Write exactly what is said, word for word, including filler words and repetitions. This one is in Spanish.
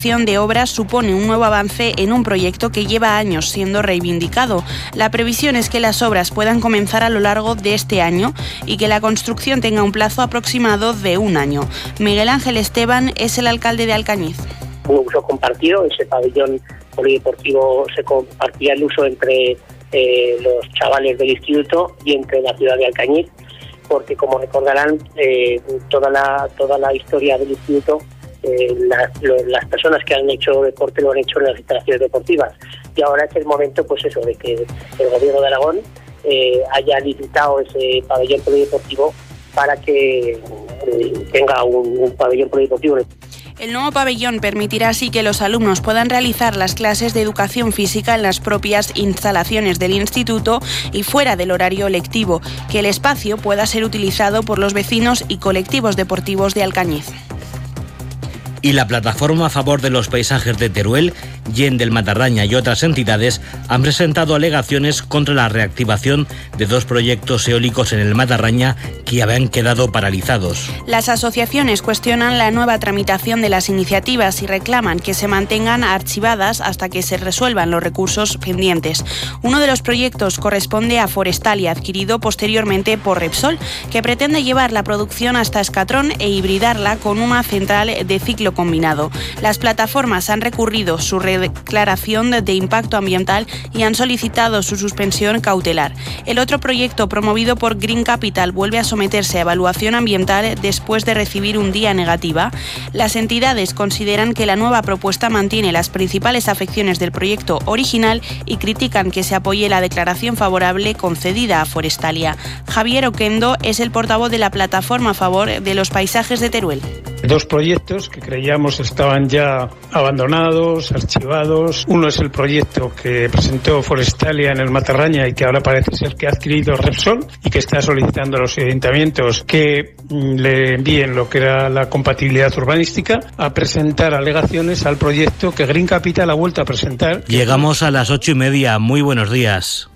de obras supone un nuevo avance en un proyecto que lleva años siendo reivindicado. La previsión es que las obras puedan comenzar a lo largo de este año y que la construcción tenga un plazo aproximado de un año. Miguel Ángel Esteban es el alcalde de Alcañiz. Un uso compartido, ese pabellón polideportivo se compartía el uso entre eh, los chavales del instituto y entre la ciudad de Alcañiz, porque como recordarán, eh, toda la toda la historia del instituto, Eh, la, lo, las personas que han hecho deporte lo han hecho en las instalaciones deportivas, y ahora es el momento, pues eso, de que el gobierno de Aragón eh, haya licitado ese pabellón polideportivo para que eh, tenga un, un pabellón polideportivo. El nuevo pabellón permitirá así que los alumnos puedan realizar las clases de educación física en las propias instalaciones del instituto y fuera del horario lectivo, que el espacio pueda ser utilizado por los vecinos y colectivos deportivos de Alcañiz. Y la plataforma a favor de los paisajes de Teruel, Yen del Matarraña y otras entidades han presentado alegaciones contra la reactivación de dos proyectos eólicos en el Matarraña que habían quedado paralizados. Las asociaciones cuestionan la nueva tramitación de las iniciativas y reclaman que se mantengan archivadas hasta que se resuelvan los recursos pendientes. Uno de los proyectos corresponde a Forestalia, adquirido posteriormente por Repsol, que pretende llevar la producción hasta Escatrón e hibridarla con una central de ciclo combinado. Las plataformas han recurrido su declaración de impacto ambiental y han solicitado su suspensión cautelar. El otro proyecto, promovido por Green Capital, vuelve a someterse a evaluación ambiental después de recibir un día negativa. Las entidades consideran que la nueva propuesta mantiene las principales afecciones del proyecto original y critican que se apoye la declaración favorable concedida a Forestalia. Javier Oquendo es el portavoz de la plataforma a favor de los paisajes de Teruel. Dos proyectos que creíamos estaban ya abandonados, archivados. Uno es el proyecto que presentó Forestalia en el Matarraña y que ahora parece ser que ha adquirido Repsol y que está solicitando a los ayuntamientos que le envíen lo que era la compatibilidad urbanística, a presentar alegaciones al proyecto que Green Capital ha vuelto a presentar. Llegamos a las ocho y media. Muy buenos días.